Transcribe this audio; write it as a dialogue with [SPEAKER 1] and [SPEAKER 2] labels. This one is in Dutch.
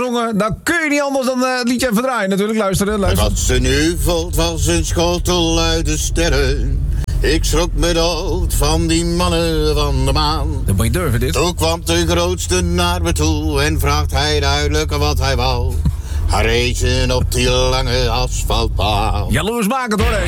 [SPEAKER 1] jongen, dan kun je niet anders dan het liedje even draaien natuurlijk. Luisteren.
[SPEAKER 2] En wat ze nu voelt was een schotel uit de sterren. Ik schrok me dood van die mannen van de maan.
[SPEAKER 1] Dat moet je durven, dit.
[SPEAKER 2] Toen kwam de grootste naar me toe en vraagt hij duidelijk wat hij wou. Hij racen op die lange asfaltbaan.
[SPEAKER 1] Jaloers maken hoor, hé.